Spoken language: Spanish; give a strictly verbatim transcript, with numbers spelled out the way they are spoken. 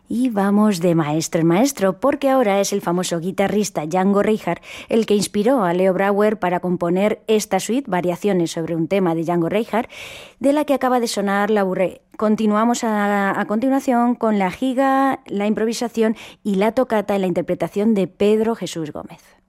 Y vamos de maestro en maestro, porque ahora es el famoso guitarrista Django Reinhardt el que inspiró a Leo Brouwer para componer esta suite, variaciones sobre un tema de Django Reinhardt, de la que acaba de sonar la Bourrée. Continuamos a, a continuación con la giga, la improvisación y la tocata en la interpretación de Pedro Jesús Gómez.